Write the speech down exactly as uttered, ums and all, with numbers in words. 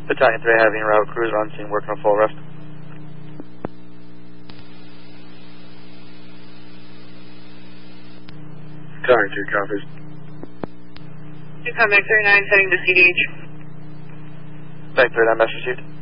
Battalion three having route cruiser on scene working on full arrest. Battalion two copies. Contact thirty-nine heading to C D H. Battalion thirty-nine, message received.